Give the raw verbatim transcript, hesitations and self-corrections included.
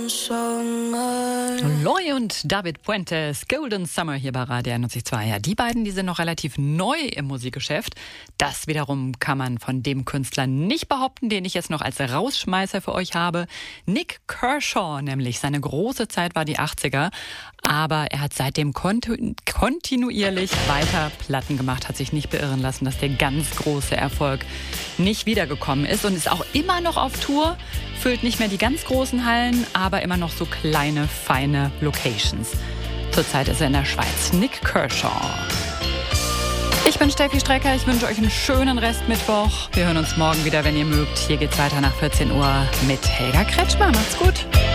Loi und David Puentes, Golden Summer hier bei Radio einundneunzig Komma zwei. Ja, die beiden, die sind noch relativ neu im Musikgeschäft. Das wiederum kann man von dem Künstler nicht behaupten, den ich jetzt noch als Rausschmeißer für euch habe. Nick Kershaw nämlich. Seine große Zeit war die achtziger. Aber er hat seitdem kontu- kontinuierlich weiter Platten gemacht, hat sich nicht beirren lassen, dass der ganz große Erfolg nicht wiedergekommen ist und ist auch immer noch auf Tour, füllt nicht mehr die ganz großen Hallen, aber immer noch so kleine, feine Locations. Zurzeit ist er in der Schweiz. Nick Kershaw. Ich bin Steffi Strecker, ich wünsche euch einen schönen Restmittwoch. Wir hören uns morgen wieder, wenn ihr mögt. Hier geht's weiter nach vierzehn Uhr mit Helga Kretschmer. Macht's gut.